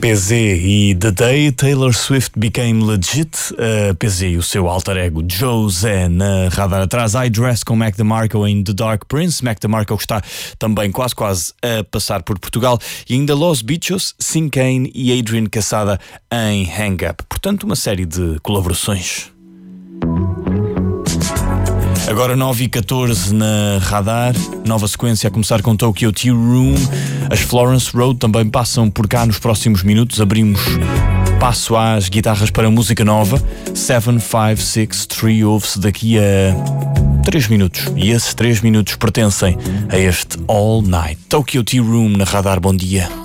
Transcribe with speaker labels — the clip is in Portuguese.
Speaker 1: PZ e The Day Taylor Swift Became Legit. PZ e o seu alter ego José na radar atrás. I Dress com Mac DeMarco em The Dark Prince. Mac DeMarco que está também quase a passar por Portugal. E ainda Los Bichos, Sin Kane e Adrian Cassada em Hang Up. Portanto, uma série de colaborações. Agora 9h14 na radar, nova sequência a começar com Tokyo Tea Room. As Florence Road também passam por cá nos próximos minutos. Abrimos passo às guitarras para música nova. 756 ouve-se daqui a 3 minutos. E esses 3 minutos pertencem a este All Night. Tokyo Tea Room na radar, bom dia.